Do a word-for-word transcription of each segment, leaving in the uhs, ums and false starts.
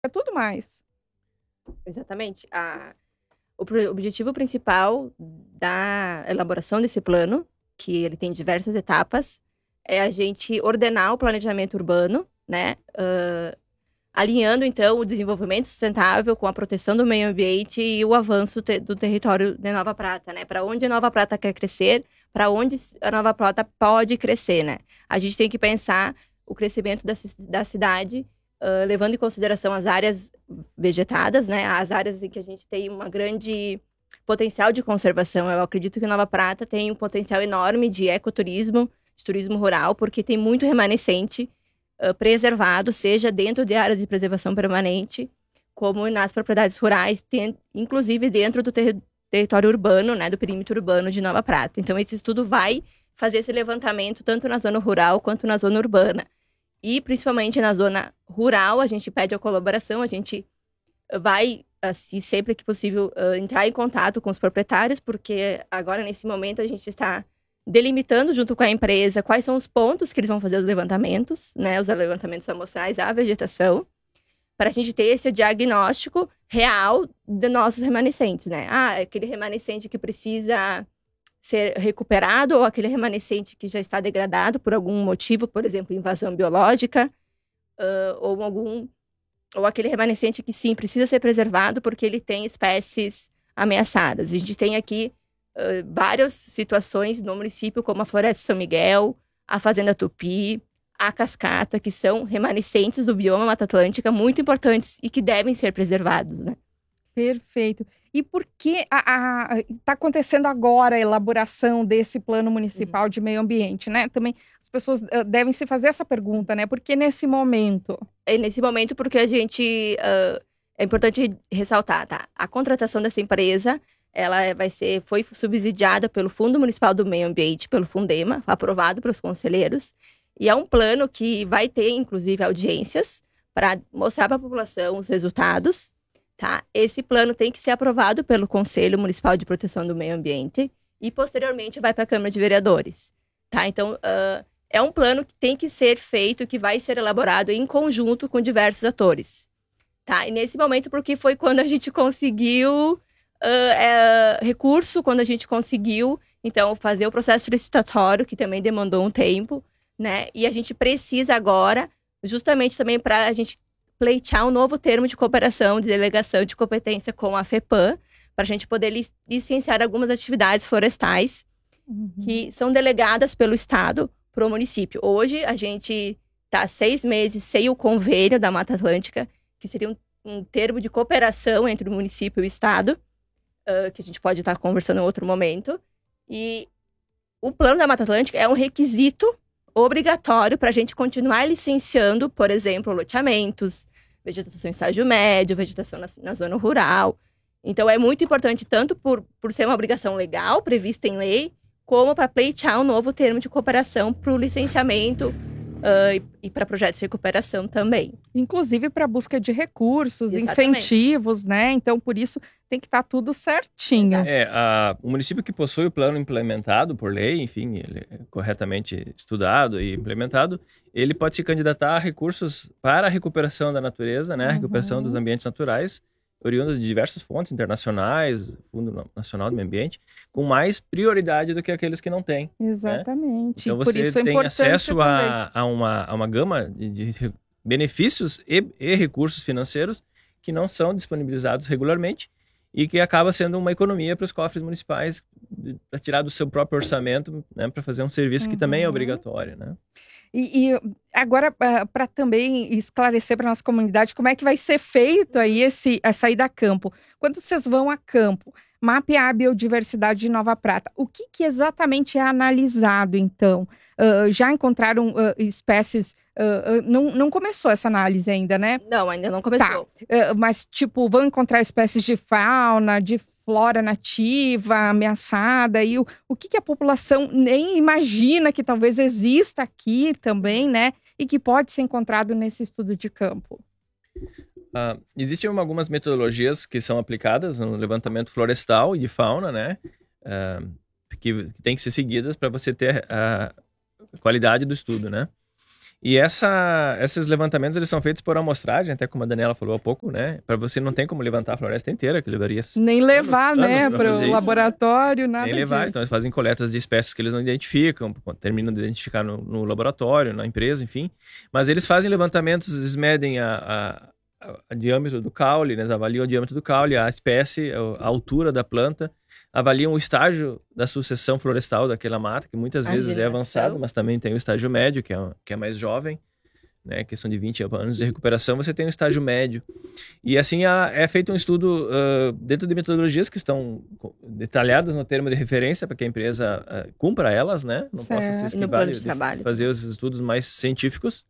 é tudo mais. Exatamente. A, o pro- objetivo principal da elaboração desse plano, que ele tem diversas etapas, é a gente ordenar o planejamento urbano, né? ãh, alinhando, então, o desenvolvimento sustentável com a proteção do meio ambiente e o avanço te- do território de Nova Prata, né? Para onde a Nova Prata quer crescer, para onde a Nova Prata pode crescer, né? A gente tem que pensar o crescimento da, ci- da cidade, ãh, levando em consideração as áreas vegetadas, né? As áreas em que a gente tem uma grande potencial de conservação. Eu acredito que Nova Prata tem um potencial enorme de ecoturismo, de turismo rural, porque tem muito remanescente uh, preservado, seja dentro de áreas de preservação permanente, como nas propriedades rurais, tem, inclusive dentro do ter território urbano, né, do perímetro urbano de Nova Prata. Então, esse estudo vai fazer esse levantamento tanto na zona rural quanto na zona urbana. E, principalmente na zona rural, a gente pede a colaboração, a gente vai, assim, sempre que possível, uh, entrar em contato com os proprietários, porque agora, nesse momento, a gente está delimitando junto com a empresa quais são os pontos que eles vão fazer os levantamentos, né, os levantamentos amostrais à vegetação, para a gente ter esse diagnóstico real de nossos remanescentes, né? Ah, aquele remanescente que precisa ser recuperado ou aquele remanescente que já está degradado por algum motivo, por exemplo, invasão biológica, uh, ou algum ou aquele remanescente que sim precisa ser preservado porque ele tem espécies ameaçadas. A gente tem aqui uh, várias situações no município, como a Floresta São Miguel, a Fazenda Tupi, a Cascata, que são remanescentes do bioma Mata Atlântica muito importantes e que devem ser preservados, né? Perfeito. E por que está acontecendo agora a elaboração desse plano municipal Uhum. de meio ambiente, né? Também as pessoas uh, devem se fazer essa pergunta, né? Por que nesse momento? É nesse momento porque a gente uh, é importante ressaltar, tá? A contratação dessa empresa, ela vai ser foi subsidiada pelo Fundo Municipal do Meio Ambiente, pelo Fundema, aprovado pelos conselheiros, e é um plano que vai ter inclusive audiências para mostrar para a população os resultados, tá? Esse plano tem que ser aprovado pelo Conselho Municipal de Proteção do Meio Ambiente e posteriormente vai para a Câmara de Vereadores, tá? Então, uh, é um plano que tem que ser feito, que vai ser elaborado em conjunto com diversos atores, tá? E nesse momento, porque foi quando a gente conseguiu uh, é, recurso, quando a gente conseguiu, então, fazer o processo licitatório, que também demandou um tempo, né? E a gente precisa agora, justamente também para a gente pleitear um novo termo de cooperação, de delegação de competência com a FEPAM, para a gente poder licenciar algumas atividades florestais Uhum. que são delegadas pelo Estado para o município. Hoje, a gente está seis meses sem o convênio da Mata Atlântica, que seria um, um termo de cooperação entre o município e o Estado, uh, que a gente pode estar tá conversando em outro momento. E o plano da Mata Atlântica é um requisito obrigatório para a gente continuar licenciando, por exemplo, loteamentos, vegetação em estágio médio, vegetação na, na zona rural. Então, é muito importante, tanto por, por ser uma obrigação legal, prevista em lei, como para pleitear um novo termo de cooperação para o licenciamento uh, e, e para projetos de recuperação também. Inclusive para busca de recursos, Exatamente. incentivos, né? Então, por isso, tem que estar tudo certinho. Exato. É, a, o município que possui o plano implementado por lei, enfim, ele é corretamente estudado e implementado, ele pode se candidatar a recursos para a recuperação da natureza, né? A recuperação Uhum. dos ambientes naturais, oriundas de diversas fontes internacionais, Fundo Nacional do Meio Ambiente, com mais prioridade do que aqueles que não têm. Exatamente. Né? Então Por você isso a tem importância acesso também. a, a, uma, a uma gama de, de benefícios e, e recursos financeiros que não são disponibilizados regularmente e que acaba sendo uma economia para os cofres municipais, para tirar do seu próprio orçamento, né, para fazer um serviço que também é Uhum. obrigatório, né? E, e agora, para também esclarecer para a nossa comunidade como é que vai ser feito aí esse, essa ida a campo. Quando vocês vão a campo, mapear a biodiversidade de Nova Prata, o que, que exatamente é analisado, então? Uh, já encontraram uh, espécies... Uh, uh, não, não começou essa análise ainda, né? Não, ainda não começou. Tá. Uh, mas, tipo, vão encontrar espécies de fauna, de flora nativa, ameaçada, e o, o que, que a população nem imagina que talvez exista aqui também, né? E que pode ser encontrado nesse estudo de campo. Uh, existem algumas metodologias que são aplicadas no levantamento florestal e de fauna, né? Uh, que, que tem que ser seguidas para você ter a qualidade do estudo, né? E essa, esses levantamentos, eles são feitos por amostragem, até como a Daniela falou há pouco, né? Para você não tem como levantar a floresta inteira, que levaria nem levar, anos, né, anos para fazer o isso, laboratório, né? nada Nem levar, disso. então eles fazem coletas de espécies que eles não identificam, terminam de identificar no, no laboratório, na empresa, enfim. Mas eles fazem levantamentos, eles medem a, a, a, a diâmetro do caule, né? Eles avaliam o diâmetro do caule, a espécie, a, a altura da planta, avaliam o estágio da sucessão florestal daquela mata, que muitas A vezes é geração. avançado, mas também tem o estágio médio, que é, que é mais jovem, né, questão de vinte anos de recuperação, você tem um estágio médio. E assim a, é feito um estudo uh, dentro de metodologias que estão detalhadas no termo de referência para que a empresa uh, cumpra elas, né? Não Certo. possa se E no esquivar plano de, de trabalho de fazer os estudos mais científicos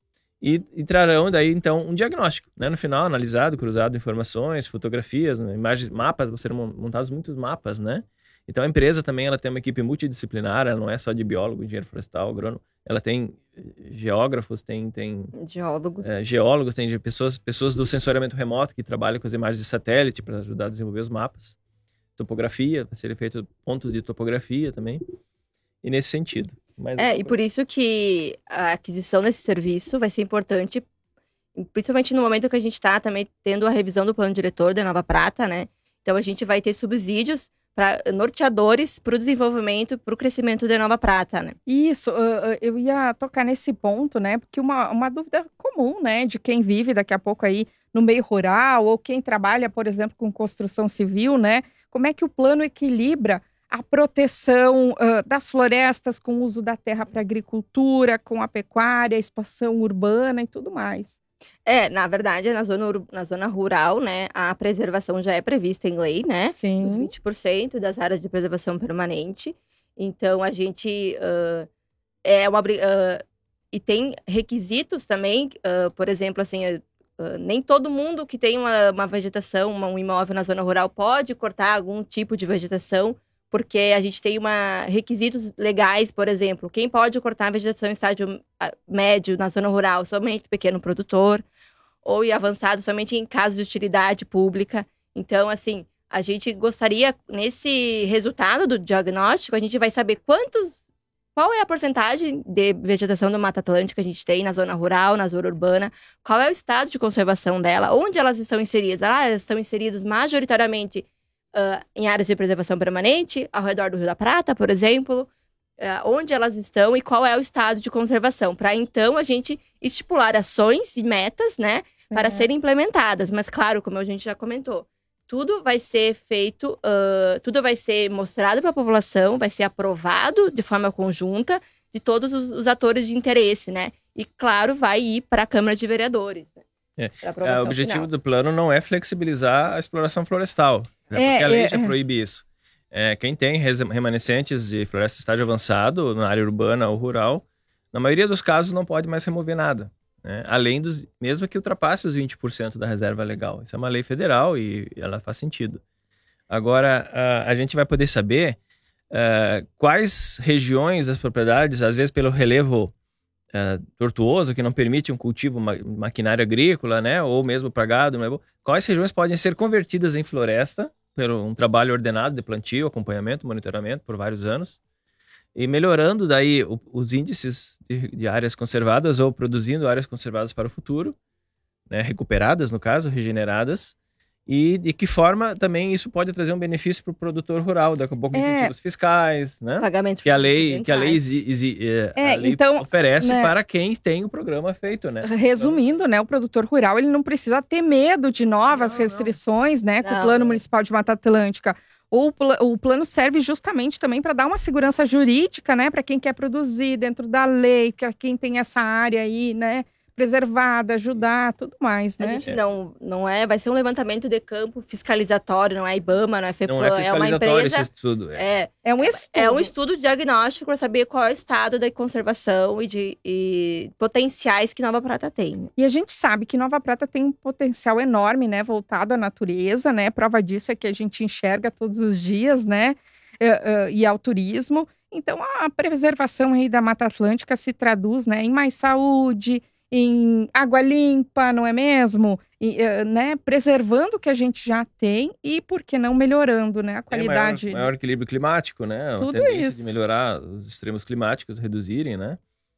e, e trarão daí então um diagnóstico, né? No final, analisado, cruzado informações, fotografias, né? Imagens, mapas, vão ser montados muitos mapas, né? Então a empresa também ela tem uma equipe multidisciplinar, ela não é só de biólogo, engenheiro florestal, agrônomo, ela tem geógrafos, tem, tem Geólogos. é, geólogos, tem pessoas, pessoas do sensoriamento remoto que trabalham com as imagens de satélite para ajudar a desenvolver os mapas. Topografia, vai ser feito pontos de topografia também, e nesse sentido. Mas, É, e por isso que a aquisição desse serviço vai ser importante, principalmente no momento que a gente está também tendo a revisão do plano diretor da Nova Prata, né? Então a gente vai ter subsídios para norteadores para o desenvolvimento, para o crescimento da Nova Prata, né? Isso, uh, uh, eu ia tocar nesse ponto, né? Porque uma, uma dúvida comum, né, de quem vive daqui a pouco aí no meio rural ou quem trabalha, por exemplo, com construção civil, né? Como é que o plano equilibra a proteção uh, das florestas com o uso da terra para agricultura, com a pecuária, a expansão urbana e tudo mais? É, na verdade, na zona, ur- na zona rural, né, a preservação já é prevista em lei, né? Os Sim. vinte por cento das áreas de preservação permanente. Então, a gente ah, é uma... obri- ah, e tem requisitos também, ah, por exemplo, assim, ah, ah, nem todo mundo que tem uma, uma vegetação, uma- um imóvel na zona rural pode cortar algum tipo de vegetação, porque a gente tem uma, requisitos legais, por exemplo, quem pode cortar a vegetação em estágio ah, médio na zona rural? Somente pequeno produtor, ou em avançado somente em casos de utilidade pública. Então, assim, a gente gostaria, nesse resultado do diagnóstico, a gente vai saber quantos, qual é a porcentagem de vegetação da Mata Atlântica que a gente tem na zona rural, na zona urbana, qual é o estado de conservação dela, onde elas estão inseridas. Ah, elas estão inseridas majoritariamente ah, em áreas de preservação permanente, ao redor do Rio da Prata, por exemplo, ah, onde elas estão e qual é o estado de conservação, para então a gente estipular ações e metas, né, para serem implementadas. Mas, claro, como a gente já comentou, tudo vai ser feito, ah, tudo vai ser mostrado para a população, vai ser aprovado de forma conjunta de todos os, os atores de interesse, né? E, claro, vai ir para a Câmara de Vereadores, né? É. Pra É, aprovação o objetivo final. do plano não é flexibilizar a exploração florestal, né? É, Porque a lei é, já é. proíbe isso. É, quem tem res- remanescentes de floresta de estágio avançado, na área urbana ou rural, na maioria dos casos não pode mais remover nada, né? Além dos, mesmo que ultrapasse os vinte por cento da reserva legal. Isso é uma lei federal e ela faz sentido. Agora, a, a gente vai poder saber ah, quais regiões das propriedades, às vezes pelo relevo ah, tortuoso, que não permite um cultivo ma maquinário agrícola, né, ou mesmo para gado, não é bom, quais regiões podem ser convertidas em floresta pelo um trabalho ordenado de plantio, acompanhamento, monitoramento por vários anos, e melhorando daí o, os índices de, de áreas conservadas ou produzindo áreas conservadas para o futuro, né, recuperadas no caso, regeneradas, e de que forma também isso pode trazer um benefício para o produtor rural, daqui a pouco É. incentivos fiscais, né? Pagamentos Que a lei, que a lei, ambientais. exi, exi, é, É, a lei então, oferece né, para quem tem o programa feito, né? Resumindo, né, o produtor rural ele não precisa ter medo de novas Não, não. restrições, né, com o Não. Plano Municipal de Mata Atlântica. Ou o, pla- o plano serve justamente também para dar uma segurança jurídica, né, para quem quer produzir dentro da lei, para quem tem essa área aí, né, preservada, ajudar, tudo mais, A né? gente não, não é, vai ser um levantamento de campo fiscalizatório, não é IBAMA, não é FEPLAN, Não é é uma fiscalizatório empresa. esse estudo. É. É, É um estudo. é um estudo diagnóstico para saber qual é o estado da conservação e de e potenciais que Nova Prata tem. E a gente sabe que Nova Prata tem um potencial enorme, né, voltado à natureza, né? Prova disso é que a gente enxerga todos os dias, né? eh, eh, e ao turismo. Então, a preservação aí da Mata Atlântica se traduz, né, em mais saúde, em água limpa, não é mesmo? E, eh, né, preservando o que a gente já tem e, por que não, melhorando, né, a Tem qualidade. maior, maior equilíbrio climático, né? Uma Tudo tendência isso. de melhorar os extremos climáticos, reduzirem, né?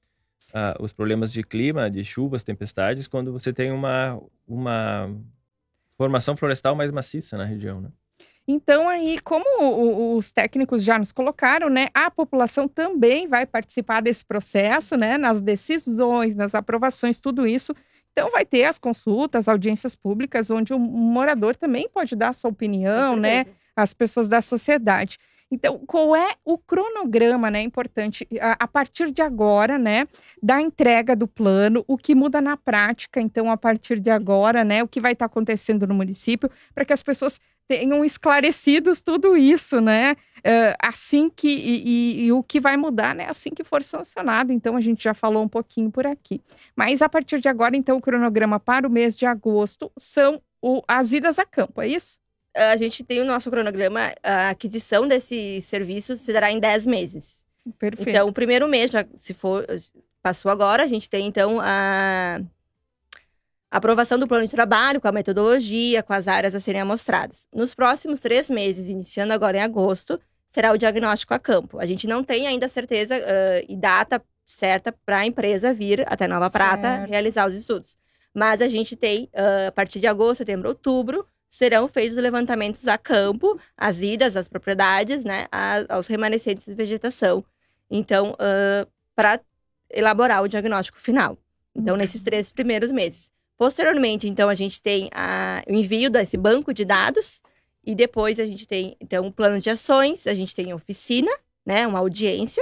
ah, os problemas de clima, de chuvas, tempestades, quando você tem uma, uma formação florestal mais maciça na região, né? Então, aí, como o- o- os técnicos já nos colocaram, né, a população também vai participar desse processo, né, nas decisões, nas aprovações, tudo isso. Então, vai ter as consultas, audiências públicas, onde o morador também pode dar sua opinião, Com né, certeza. as pessoas da sociedade. Então, qual é o cronograma, né, importante, a, a partir de agora, né, da entrega do plano, o que muda na prática, então, a partir de agora, né, o que vai estar acontecendo no município, para que as pessoas tenham esclarecidos tudo isso, né? Eh, assim que e, e- e o que vai mudar, né? Assim que for sancionado. Então a gente já falou um pouquinho por aqui. Mas a partir de agora, então, o cronograma para o mês de agosto são o- as idas a campo, é isso? A gente tem o nosso cronograma, a aquisição desse serviço se dará em dez meses. Perfeito. Então, o primeiro mês, já se for, passou agora, a gente tem, então, a aprovação do plano de trabalho, com a metodologia, com as áreas a serem amostradas. Nos próximos três meses, iniciando agora em agosto, será o diagnóstico a campo. A gente não tem ainda certeza ah, e data certa para a empresa vir até Nova Prata Certo. realizar os estudos. Mas a gente tem, ah, a partir de agosto, setembro, outubro, serão feitos os levantamentos a campo, as idas às propriedades, né, a- aos remanescentes de vegetação. Então, para elaborar o diagnóstico final. Então, Uhum. nesses três primeiros meses. Posteriormente, então, a gente tem a- o envio desse banco de dados e depois a gente tem, então, um plano de ações, a gente tem oficina, né, uma audiência.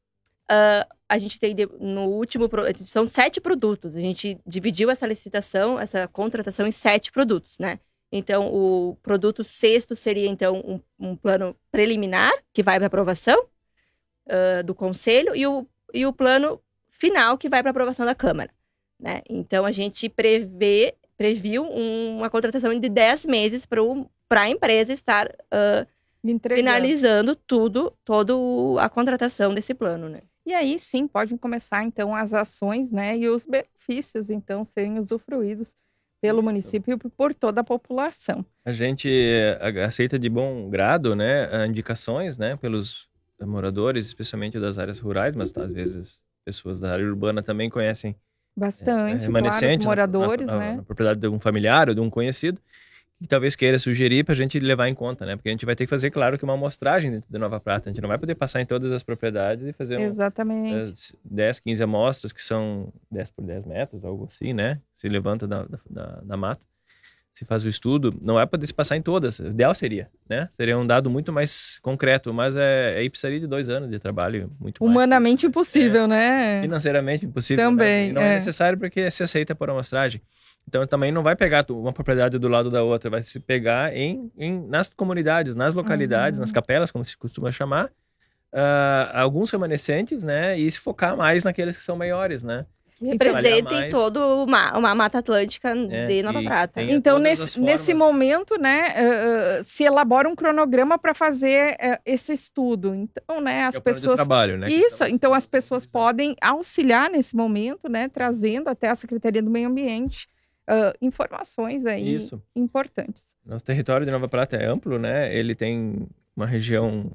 Ah, a gente tem, de- no último, pro- são sete produtos. A gente dividiu essa licitação, essa contratação em sete produtos, né? Então, o produto sexto seria, então, um, um plano preliminar, que vai para aprovação ah, do conselho, e o, e o plano final, que vai para aprovação da Câmara, né? Então, a gente prevê, previu um- uma contratação de dez meses para a empresa estar ah, Entregando. finalizando tudo, toda a contratação desse plano, né? E aí sim, podem começar então as ações, né, e os benefícios então serem usufruídos pelo Isso. município e por toda a população. A gente eh, aceita de bom grado, né, a indicações, né, pelos moradores, especialmente das áreas rurais, mas às vezes pessoas da área urbana também conhecem Bastante, claro, os remanescentes na- moradores, na, na- né? na propriedade de um familiar ou de um conhecido, que talvez queira sugerir para a gente levar em conta, né, porque a gente vai ter que fazer, claro, que uma amostragem dentro de Nova Prata. A gente não vai poder passar em todas as propriedades e fazer um, Exatamente. as dez, quinze amostras, que são dez por dez metros, algo assim, né? Se levanta da, da, da- da mata, se faz o estudo, não é poder se passar em todas. O ideal seria, né? Seria um dado muito mais concreto, mas é, aí precisaria de dois anos de trabalho, muito mais que Humanamente isso, né? impossível, É, né? financeiramente impossível, Também, né? E não é. é necessário porque se aceita por amostragem. Então também não vai pegar tu- uma propriedade do lado da outra, vai se pegar em, em nas comunidades, nas localidades, Uhum. nas capelas, como se costuma chamar, ah, alguns remanescentes, né? E se focar mais naqueles que são maiores, né? Que Então- representem Trabalhar mais. todo uma, uma Mata Atlântica É, de Nova e Prata. tem- Então, todas nesse, as nesse formas. momento, né, eh, eh, se elabora um cronograma para fazer eh, esse estudo. Então, né, as É o plano de pessoas. trabalho, né? que Isso, estamos- então as estamos pessoas utilizando. podem auxiliar nesse momento, né, trazendo até a Secretaria do Meio Ambiente ah, informações aí Isso. importantes. Nosso território de Nova Prata é amplo, né? Ele tem uma região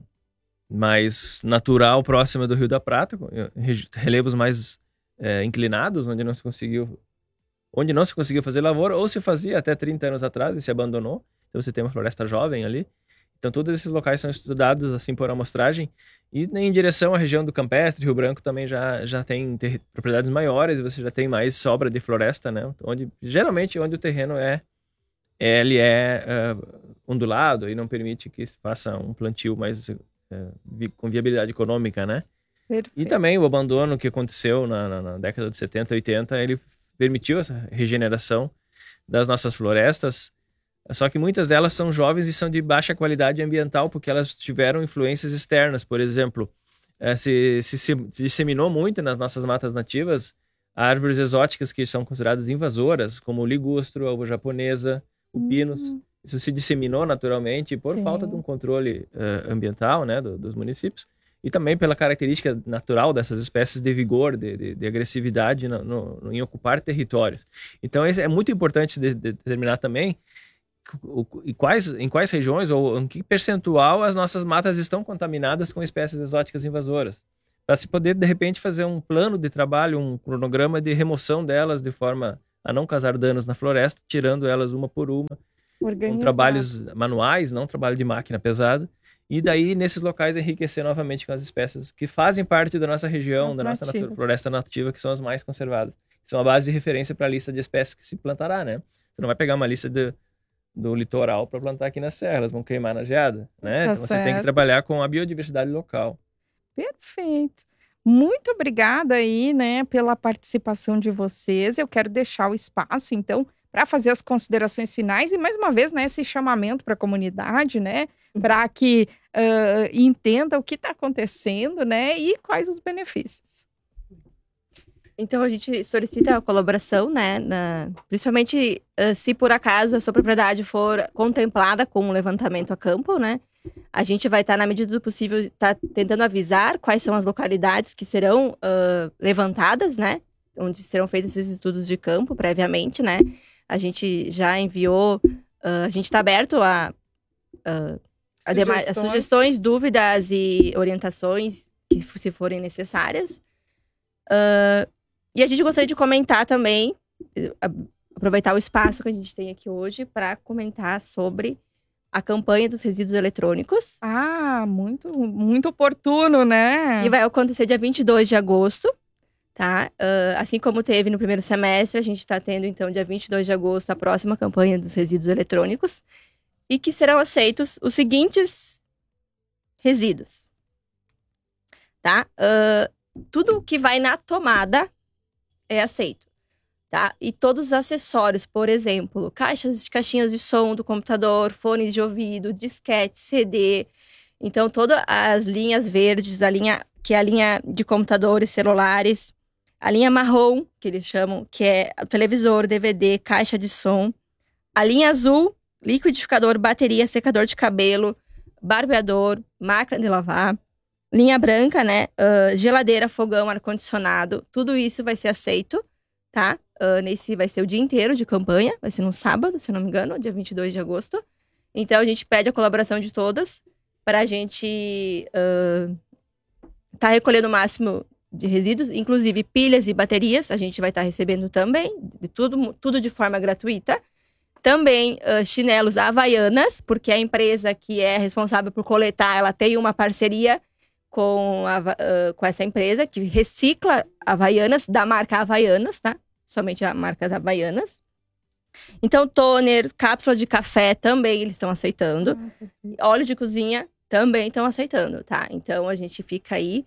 mais natural próxima do Rio da Prata, com, eh, regi- relevos mais eh, inclinados, onde não se conseguiu onde não se conseguiu fazer lavoura, ou se fazia até trinta anos atrás e se abandonou. Então você tem uma floresta jovem ali. Então todos esses locais são estudados assim por amostragem e em direção à região do Campestre, Rio Branco também já, já tem ter- propriedades maiores, você já tem mais sobra de floresta, né? Onde geralmente onde o terreno é ele é eh, ondulado e não permite que se faça um plantio mais eh, vi- com viabilidade econômica, né? E Perfeito. também o abandono que aconteceu na, na- na década de setenta, oitenta, ele permitiu essa regeneração das nossas florestas, só que muitas delas são jovens e são de baixa qualidade ambiental, porque elas tiveram influências externas. Por exemplo, eh, se, se, se disseminou muito nas nossas matas nativas árvores exóticas que são consideradas invasoras, como o ligustro, a uva japonesa, o pinus. Hum, Isso se disseminou naturalmente por Sim. falta de um controle eh, ambiental, né, do- dos municípios, e também pela característica natural dessas espécies de vigor, de, de- de agressividade no- no- no- em ocupar territórios. Então, esse é muito importante de- de determinar também o- o- em quais, em quais regiões ou em que percentual as nossas matas estão contaminadas com espécies exóticas invasoras. para se poder, de repente, fazer um plano de trabalho, um cronograma de remoção delas, de forma a não causar danos na floresta, tirando elas uma por uma, com Organizado. trabalhos manuais, não trabalho de máquina pesada, e daí, nesses locais, enriquecer novamente com as espécies que fazem parte da nossa região, As da nossa natu- nativas. floresta nativa, que são as mais conservadas. São a base de referência para a lista de espécies que se plantará, né? Você não vai pegar uma lista de, do litoral para plantar aqui na serra, elas vão queimar na geada, né? Tá Então você tem que certo. trabalhar com a biodiversidade local. Perfeito. Muito obrigada aí, né, pela participação de vocês. Eu quero deixar o espaço, então, para fazer as considerações finais e, mais uma vez, né, esse chamamento para a comunidade, né, para que ah, entenda o que está acontecendo, né, e quais os benefícios. Então a gente solicita a colaboração, né? na- principalmente eh, se por acaso a sua propriedade for contemplada com um levantamento a campo, né? A gente vai estar, na medida do possível, tá tentando avisar quais são as localidades que serão ah, levantadas, né? Onde serão feitos esses estudos de campo previamente, né? A gente já enviou, ah, a gente está aberto a, ah, a, dema- a Sugestões. sugestões, dúvidas e orientações que f- se forem necessárias. Ah, e a gente gostaria de comentar também, eh, a- aproveitar o espaço que a gente tem aqui hoje para comentar sobre a campanha dos resíduos eletrônicos, Ah, muito, muito oportuno, né? que vai acontecer dia vinte e dois de agosto, tá? Ah, assim como teve no primeiro semestre, a gente está tendo, então, dia vinte e dois de agosto, a próxima campanha dos resíduos eletrônicos, e que serão aceitos os seguintes resíduos, tá? Ah, tudo que vai na tomada é aceito, tá? E todos os acessórios, por exemplo, caixas, caixinhas de som do computador, fones de ouvido, disquete, C D. Então, todas as linhas verdes, a linha que é a linha de computadores, celulares, a linha marrom, que eles chamam, que é o televisor, D V D, caixa de som, a linha azul, liquidificador, bateria, secador de cabelo, barbeador, máquina de lavar. Linha branca, né? ah, geladeira, fogão, ar-condicionado. Tudo isso vai ser aceito, tá? Ah, nesse vai ser o dia inteiro de campanha. Vai ser no sábado, se eu não me engano, dia vinte e dois de agosto. Então, a gente pede a colaboração de todos para a gente estar recolhendo o máximo de resíduos, inclusive pilhas e baterias. A gente vai estar recebendo também, de tudo, tudo de forma gratuita. Também ah, chinelos Havaianas, porque a empresa que é responsável por coletar, ela tem uma parceria com, a, Hava- ah, com essa empresa que recicla Havaianas, da marca Havaianas, tá? Somente a marca Havaianas. Então, toner, cápsula de café também eles estão aceitando. Óleo de cozinha também estão aceitando, tá? Então, a gente fica aí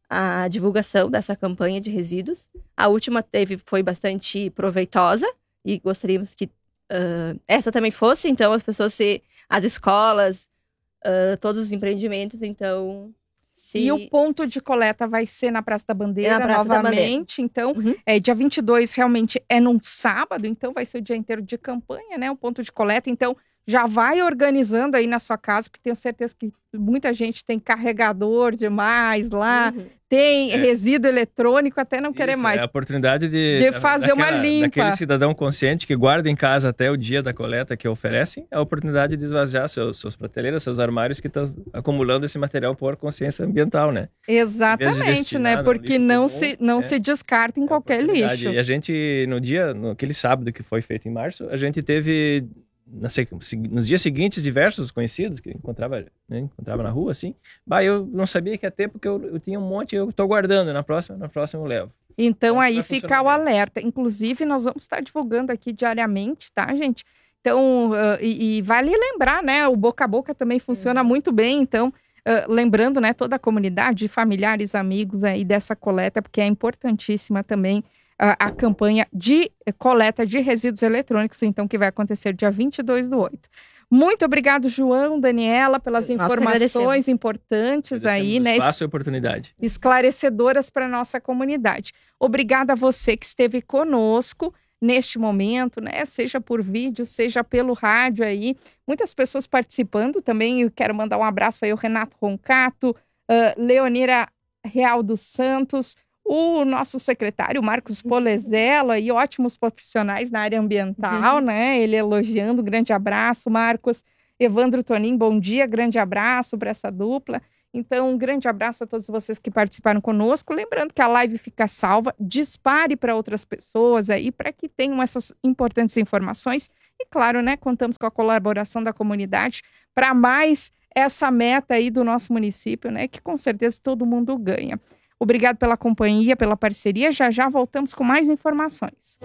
a divulgação dessa campanha de resíduos. A última teve, foi bastante proveitosa e gostaríamos que ah, essa também fosse. Então, as pessoas, se, as escolas, ah, todos os empreendimentos, então... Se... E o ponto de coleta vai ser na Praça da Bandeira, É na Praça da novamente. Então, Uhum. é, dia vinte e dois realmente é num sábado, então vai ser o dia inteiro de campanha, né? O ponto de coleta. Então, já vai organizando aí na sua casa, porque tenho certeza que muita gente tem carregador demais lá, Uhum. tem É. resíduo eletrônico, até não querer Isso, mais. É a oportunidade de, de da- fazer uma daquela- limpa. Daquele cidadão consciente que guarda em casa até o dia da coleta que oferecem, é a oportunidade de esvaziar seus, suas prateleiras, seus armários que estão acumulando esse material por consciência ambiental, né? Exatamente, destinar né? no Porque lixo não, comum, se, não é. se descarta em É a qualquer oportunidade. lixo. E a gente, no dia, naquele sábado que foi feito em março, a gente teve, na sequ- se- nos dias seguintes, diversos conhecidos que eu encontrava, né, encontrava na rua, assim. Bah, eu não sabia que ia ter, porque eu, eu tinha um monte, eu tô guardando, na próxima, na próxima eu levo. Então, Então, aí vai fica funcionar o bem. alerta. Inclusive, nós vamos estar divulgando aqui diariamente, tá, gente? Então, ah, e, e vale lembrar, né? O boca a boca também funciona muito bem. Então, ah, lembrando, né, toda a comunidade, familiares, amigos aí dessa coleta, porque é importantíssima também ah, a campanha de coleta de resíduos eletrônicos, então, que vai acontecer dia vinte e dois do oito. Muito obrigado, João, Daniela, pelas Nós que informações agradecemos. importantes aí, Agradecemos o né? espaço e a oportunidade. Esclarecedoras para a nossa comunidade. Obrigada a você que esteve conosco neste momento, né? Seja por vídeo, seja pelo rádio aí. Muitas pessoas participando também. Eu quero mandar um abraço aí ao Renato Roncato, uh, Leonira Real dos Santos, o nosso secretário Marcos Polezelo, aí, ótimos profissionais na área ambiental, Uhum. né? Ele elogiando. Grande abraço, Marcos. Evandro Tonin, bom dia, grande abraço para essa dupla. Então, um grande abraço a todos vocês que participaram conosco. Lembrando que a live fica salva, dispare para outras pessoas aí, para que tenham essas importantes informações. E claro, né, contamos com a colaboração da comunidade para mais essa meta aí do nosso município, né, que com certeza todo mundo ganha. Obrigado pela companhia, pela parceria. Já já voltamos com mais informações.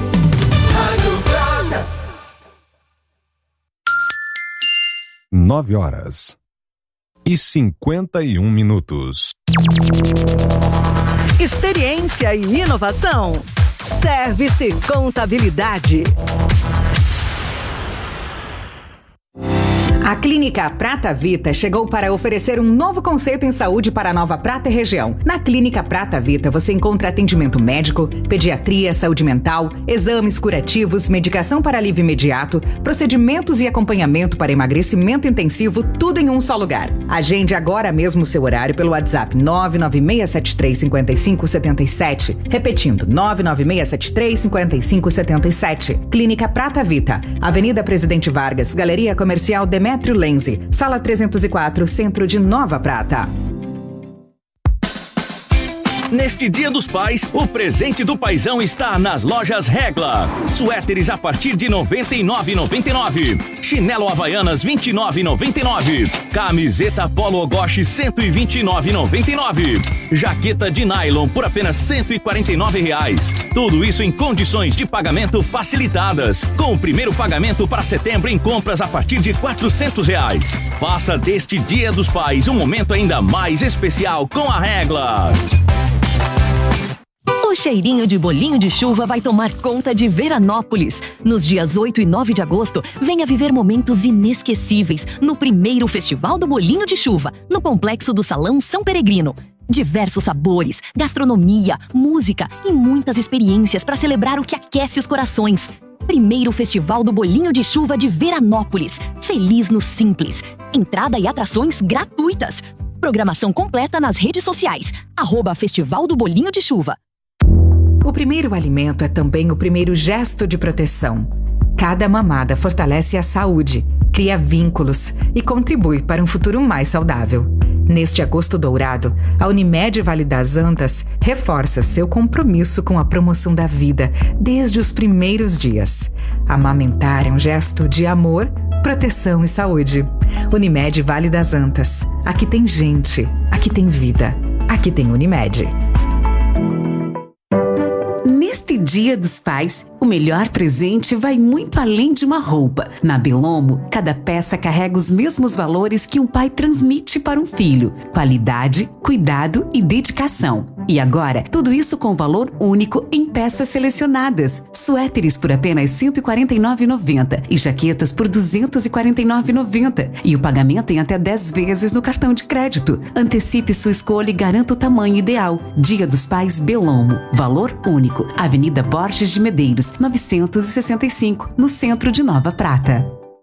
Nove horas e cinquenta e um minutos. Experiência e inovação. Service Contabilidade. A Clínica Prata Vita chegou para oferecer um novo conceito em saúde para a Nova Prata e região. Na Clínica Prata Vita você encontra atendimento médico, pediatria, saúde mental, exames curativos, medicação para alívio imediato, procedimentos e acompanhamento para emagrecimento intensivo, tudo em um só lugar. Agende agora mesmo seu horário pelo WhatsApp nove nove seis sete três cinco cinco sete sete. Repetindo, nove nove seis sete três cinco cinco sete sete. Clínica Prata Vita, Avenida Presidente Vargas, Galeria Comercial Demetrio Lenze, Sala trezentos e quatro, Centro de Nova Prata. Neste Dia dos Pais, o presente do paizão está nas lojas Regla. Suéteres a partir de noventa e nove reais e noventa e nove centavos. Chinelo Havaianas vinte e nove reais e noventa e nove centavos. Camiseta Polo Ogoshi cento e vinte e nove reais e noventa e nove centavos. Jaqueta de nylon por apenas cento e quarenta e nove reais. Tudo isso em condições de pagamento facilitadas. Com o primeiro pagamento para setembro em compras a partir de quatrocentos reais. Faça deste Dia dos Pais um momento ainda mais especial com a Regla. O cheirinho de bolinho de chuva vai tomar conta de Veranópolis. Nos dias oito e nove de agosto, venha viver momentos inesquecíveis no primeiro Festival do Bolinho de Chuva, no Complexo do Salão São Peregrino. Diversos sabores, gastronomia, música e muitas experiências para celebrar o que aquece os corações. Primeiro Festival do Bolinho de Chuva de Veranópolis. Feliz no Simples. Entrada e atrações gratuitas. Programação completa nas redes sociais. Arroba Festival do Bolinho de Chuva. O primeiro alimento é também o primeiro gesto de proteção. Cada mamada fortalece a saúde, cria vínculos e contribui para um futuro mais saudável. Neste agosto dourado, a Unimed Vale das Antas reforça seu compromisso com a promoção da vida desde os primeiros dias. Amamentar é um gesto de amor, proteção e saúde. Unimed Vale das Antas. Aqui tem gente, aqui tem vida, aqui tem Unimed. Neste Dia dos Pais, o melhor presente vai muito além de uma roupa. Na Bellomo, cada peça carrega os mesmos valores que um pai transmite para um filho: qualidade, cuidado e dedicação. E agora, tudo isso com valor único em peças selecionadas. Suéteres por apenas cento e quarenta e nove reais e noventa centavos e jaquetas por duzentos e quarenta e nove reais e noventa centavos. E o pagamento em até dez vezes no cartão de crédito. Antecipe sua escolha e garanta o tamanho ideal. Dia dos Pais Bellomo. Valor único. Avenida Borges de Medeiros, novecentos e sessenta e cinco, no centro de Nova Prata.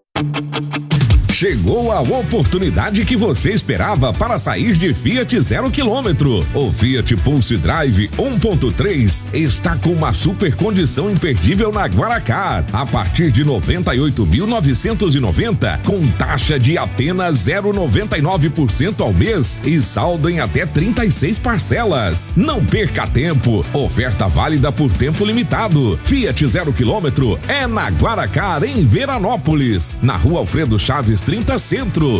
Chegou a oportunidade que você esperava para sair de Fiat zero quilômetro. O Fiat Pulse Drive um ponto três está com uma super condição imperdível na Guaracar, a partir de noventa e oito mil novecentos e noventa, com taxa de apenas zero vírgula noventa e nove por cento ao mês e saldo em até trinta e seis parcelas. Não perca tempo, oferta válida por tempo limitado. Fiat zero quilômetro é na Guaracar, em Veranópolis, na Rua Alfredo Chaves trinta Centro.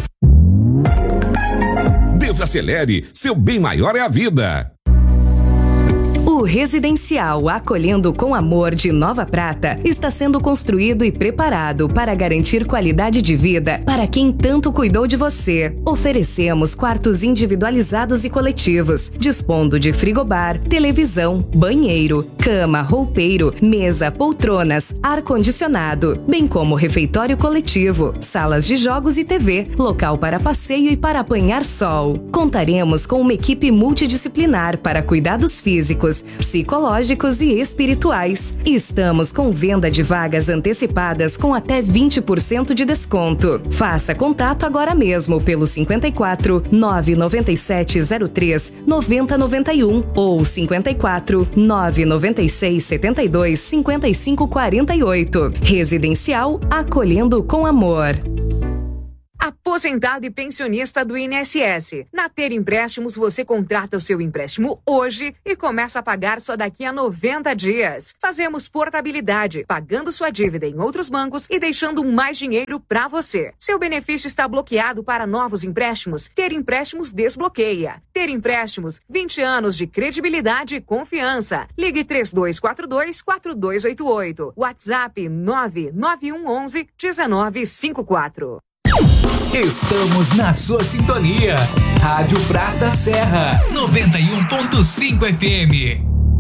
Desacelere, seu bem maior é a vida. O Residencial Acolhendo com Amor de Nova Prata está sendo construído e preparado para garantir qualidade de vida para quem tanto cuidou de você. Oferecemos quartos individualizados e coletivos, dispondo de frigobar, televisão, banheiro, cama, roupeiro, mesa, poltronas, ar-condicionado, bem como refeitório coletivo, salas de jogos e T V, local para passeio e para apanhar sol. Contaremos com uma equipe multidisciplinar para cuidados físicos, psicológicos e espirituais. Estamos com venda de vagas antecipadas com até vinte por cento de desconto. Faça contato agora mesmo pelo cinquenta e quatro, nove nove sete zero três, noventa noventa e um ou cinquenta e quatro, nove nove seis setenta e dois, cinquenta e cinco quarenta e oito. Residencial Acolhendo com Amor. Apoio aposentado e pensionista do I N S S. Na Ter Empréstimos, você contrata o seu empréstimo hoje e começa a pagar só daqui a noventa dias. Fazemos portabilidade, pagando sua dívida em outros bancos e deixando mais dinheiro para você. Seu benefício está bloqueado para novos empréstimos? Ter Empréstimos desbloqueia. Ter Empréstimos, vinte anos de credibilidade e confiança. Ligue três dois quatro dois, quatro dois oito oito. WhatsApp nove nove um um um, um nove cinco quatro. Estamos na sua sintonia. Rádio Prata Serra, noventa e um ponto cinco F M.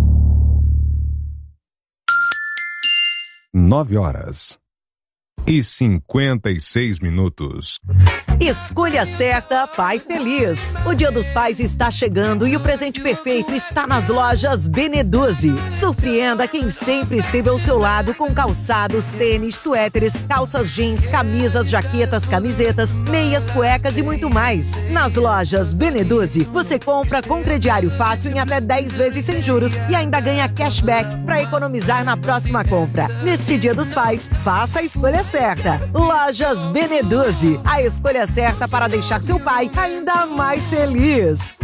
Nove horas e cinquenta e seis minutos. Escolha certa, Pai Feliz. O Dia dos Pais está chegando e o presente perfeito está nas lojas Beneduzi. Surpreenda quem sempre esteve ao seu lado com calçados, tênis, suéteres, calças jeans, camisas, jaquetas, camisetas, meias, cuecas e muito mais. Nas lojas Beneduzi, você compra com crediário fácil em até dez vezes sem juros e ainda ganha cashback para economizar na próxima compra. Neste Dia dos Pais, faça a escolha certa. Lojas Beneduzi, a escolha certa para deixar seu pai ainda mais feliz.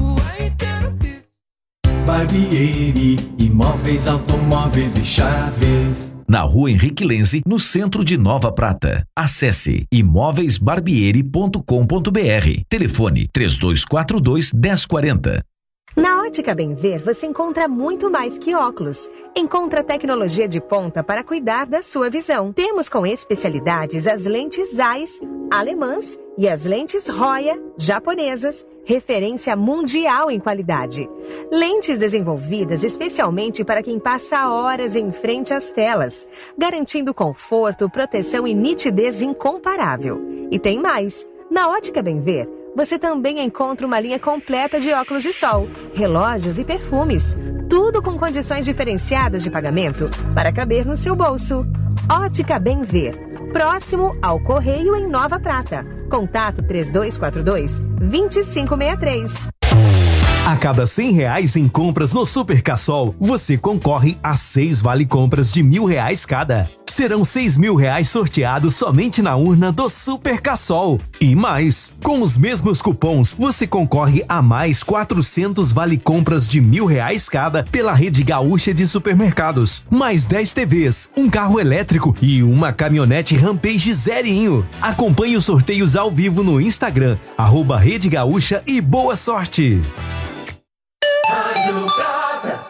Barbieri, imóveis, automóveis e chaves. Na Rua Henrique Lenze, no centro de Nova Prata. Acesse imóveis barbieri ponto com ponto b r. Telefone três dois quatro dois, um zero quatro zero. Na Ótica Bem Ver, você encontra muito mais que óculos. Encontra tecnologia de ponta para cuidar da sua visão. Temos com especialidades as lentes Zeiss, alemãs e as lentes Roya, japonesas, referência mundial em qualidade. Lentes desenvolvidas especialmente para quem passa horas em frente às telas, garantindo conforto, proteção e nitidez incomparável. E tem mais! Na Ótica Bem Ver, você também encontra uma linha completa de óculos de sol, relógios e perfumes. Tudo com condições diferenciadas de pagamento para caber no seu bolso. Ótica Bem Ver. Próximo ao Correio em Nova Prata. Contato três dois quatro dois, dois cinco seis três. A cada cem reais em compras no Super Cassol, você concorre a seis vale-compras de mil reais cada. Serão seis mil reais sorteados somente na urna do Super Cassol. E mais, com os mesmos cupons, você concorre a mais quatrocentos vale-compras de mil reais cada pela Rede Gaúcha de Supermercados. Mais dez T Vs, um carro elétrico e uma caminhonete Rampage zerinho. Acompanhe os sorteios ao vivo no Instagram, arroba Rede Gaúcha e boa sorte! Rádio Prata.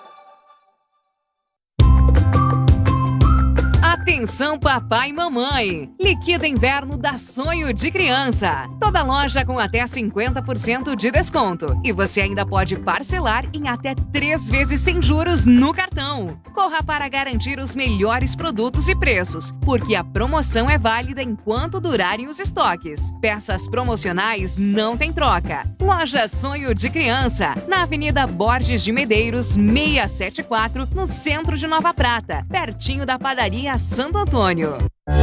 Atenção papai e mamãe, liquida inverno dá sonho de criança. Toda loja com até cinquenta por cento de desconto. E você ainda pode parcelar em até três vezes sem juros no cartão. Corra para garantir os melhores produtos e preços, porque a promoção é válida enquanto durarem os estoques. Peças promocionais não tem troca. Loja Sonho de Criança, na Avenida Borges de Medeiros, seiscentos e setenta e quatro, no centro de Nova Prata, pertinho da padaria Santo Antônio.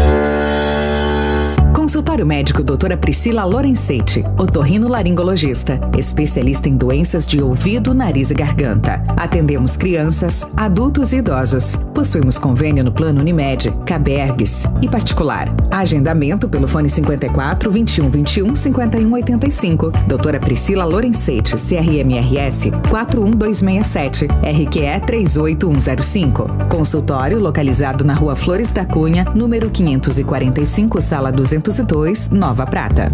Consultório médico doutora Priscila Lorenzetti, otorrinolaringologista, especialista em doenças de ouvido, nariz e garganta. Atendemos crianças, adultos e idosos. Possuímos convênio no Plano Unimed, Cabergues e particular. Agendamento pelo fone cinquenta e quatro, vinte e um, vinte e um, cinquenta e um, oitenta e cinco. doutora Priscila Lorenzetti, C R M R S quatro um dois seis sete, R Q E três oito um zero cinco. Consultório localizado na Rua Flores da Cunha, número quinhentos e quarenta e cinco, sala duzentos e dois, Nova Prata.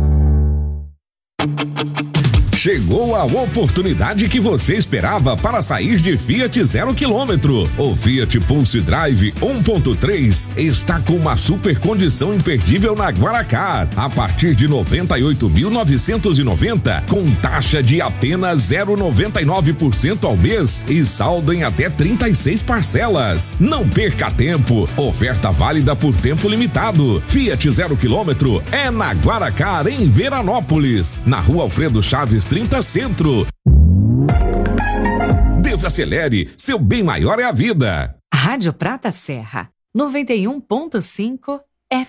Chegou a oportunidade que você esperava para sair de Fiat zero quilômetro. O Fiat Pulse Drive um ponto três está com uma super condição imperdível na Guaracar. A partir de noventa e oito mil novecentos e noventa, com taxa de apenas zero vírgula noventa e nove por cento ao mês e saldo em até trinta e seis parcelas. Não perca tempo. Oferta válida por tempo limitado. Fiat zero quilômetro é na Guaracar, em Veranópolis, na Rua Alfredo Chaves trinta Centro. Desacelere, seu bem maior é a vida. Rádio Prata Serra, noventa e um ponto cinco